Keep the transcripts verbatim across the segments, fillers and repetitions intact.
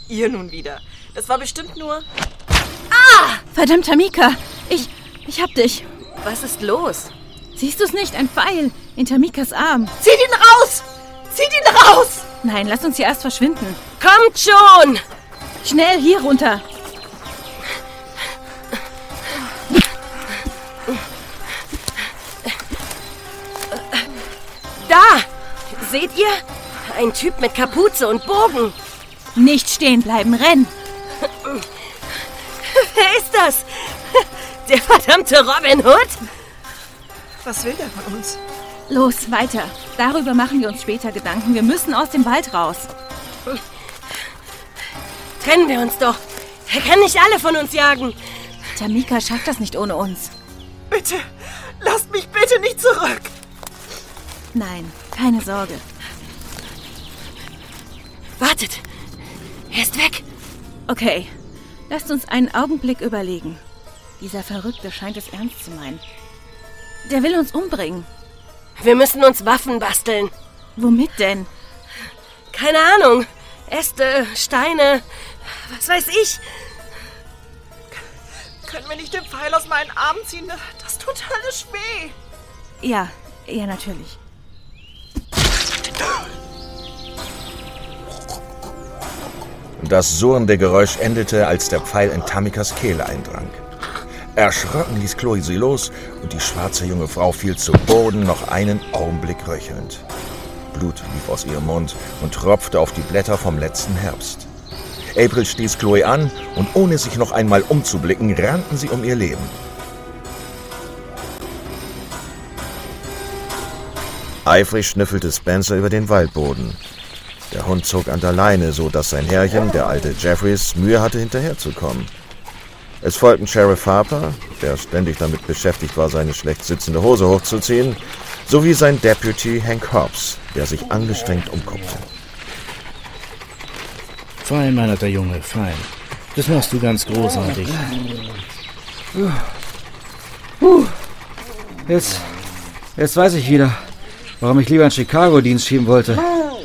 Ihr nun wieder. Das war bestimmt nur... Ah! Verdammt, Tamika. Ich, ich hab dich. Was ist los? Siehst du es nicht? Ein Pfeil in Tamikas Arm. Zieht ihn raus! Zieht ihn raus! Nein, lass uns hier erst verschwinden. Kommt schon! Schnell, hier runter. Da! Seht ihr? Ein Typ mit Kapuze und Bogen. Nicht stehen bleiben, renn! Wer ist das? Der verdammte Robin Hood? Was will der von uns? Los, weiter. Darüber machen wir uns später Gedanken. Wir müssen aus dem Wald raus. Trennen wir uns doch. Er kann nicht alle von uns jagen. Tamika schafft das nicht ohne uns. Bitte, lasst mich bitte nicht zurück. Nein, keine Sorge. Wartet, er ist weg. Okay, lasst uns einen Augenblick überlegen. Dieser Verrückte scheint es ernst zu meinen. Der will uns umbringen. Wir müssen uns Waffen basteln. Womit denn? Keine Ahnung. Äste, Steine, was weiß ich. Können wir nicht den Pfeil aus meinen Armen ziehen? Das tut alles weh. Ja, ja, natürlich. Das surrende Geräusch endete, als der Pfeil in Tamikas Kehle eindrang. Erschrocken ließ Chloe sie los und die schwarze junge Frau fiel zu Boden, noch einen Augenblick röchelnd. Blut lief aus ihrem Mund und tropfte auf die Blätter vom letzten Herbst. April stieß Chloe an und ohne sich noch einmal umzublicken, rannten sie um ihr Leben. Eifrig schnüffelte Spencer über den Waldboden. Der Hund zog an der Leine, so dass sein Herrchen, der alte Jeffries, Mühe hatte, hinterherzukommen. Es folgten Sheriff Harper, der ständig damit beschäftigt war, seine schlecht sitzende Hose hochzuziehen, sowie sein Deputy Hank Hobbs, der sich angestrengt umguckte. Fein, mein alter Junge, fein. Das machst du ganz großartig. Uh, jetzt, jetzt weiß ich wieder, warum ich lieber in Chicago Dienst schieben wollte.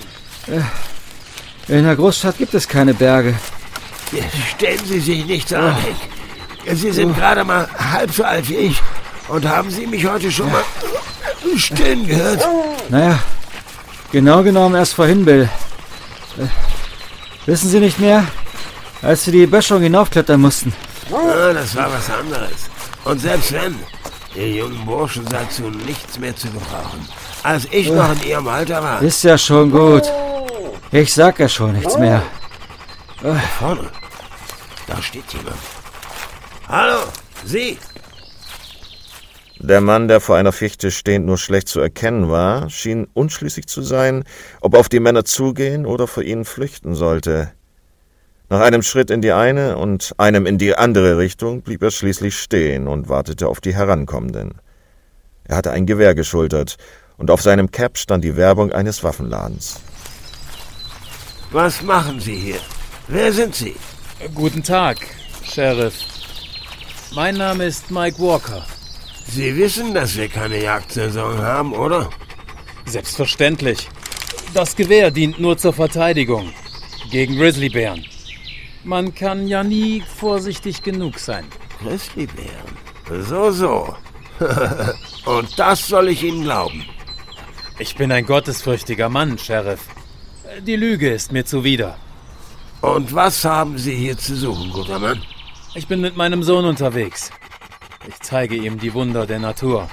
In der Großstadt gibt es keine Berge. Stellen Sie sich nicht so an, Hank. Sie sind gerade mal halb so alt wie ich. Und haben Sie mich heute schon mal stillen gehört? Naja, genau genommen erst vorhin, Bill. Äh, wissen Sie nicht mehr, als Sie die Böschung hinaufklettern mussten? Ja, das war was anderes. Und selbst wenn, ihr jungen Burschen seid zu nichts mehr zu gebrauchen. Als ich noch in Ihrem Alter war. Ist ja schon gut. Ich sag ja schon nichts mehr. Da vorne, da steht jemand. Hallo, Sie! Der Mann, der vor einer Fichte stehend nur schlecht zu erkennen war, schien unschlüssig zu sein, ob er auf die Männer zugehen oder vor ihnen flüchten sollte. Nach einem Schritt in die eine und einem in die andere Richtung blieb er schließlich stehen und wartete auf die Herankommenden. Er hatte ein Gewehr geschultert und auf seinem Cap stand die Werbung eines Waffenladens. Was machen Sie hier? Wer sind Sie? Guten Tag, Sheriff. Mein Name ist Mike Walker. Sie wissen, dass wir keine Jagdsaison haben, oder? Selbstverständlich. Das Gewehr dient nur zur Verteidigung. Gegen Grizzlybären. Man kann ja nie vorsichtig genug sein. Grizzlybären? So, so. Und das soll ich Ihnen glauben. Ich bin ein gottesfürchtiger Mann, Sheriff. Die Lüge ist mir zuwider. Und was haben Sie hier zu suchen, guter Mann? Ich bin mit meinem Sohn unterwegs. Ich zeige ihm die Wunder der Natur.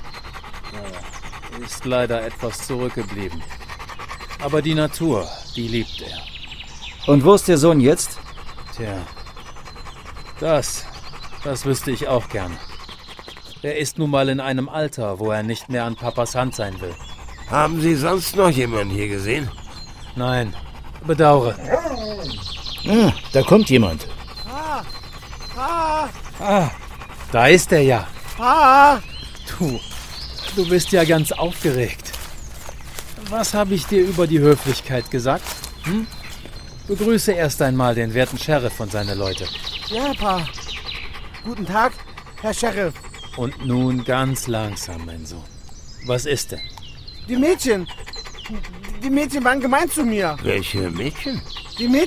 Er ist leider etwas zurückgeblieben. Aber die Natur, die liebt er. Und wo ist der Sohn jetzt? Tja, das, das wüsste ich auch gern. Er ist nun mal in einem Alter, wo er nicht mehr an Papas Hand sein will. Haben Sie sonst noch jemanden hier gesehen? Nein, bedauere. Ah, da kommt jemand. Ah, ah, Ah, da ist er ja. ah. Du, du bist ja ganz aufgeregt. Was habe ich dir über die Höflichkeit gesagt? Hm? Begrüße erst einmal den werten Sheriff und seine Leute. Ja, Pa. Guten Tag, Herr Sheriff. Und nun ganz langsam, mein Sohn. Was ist denn? Die Mädchen. Die Mädchen waren gemein zu mir. Welche Mädchen? Die Mädchen.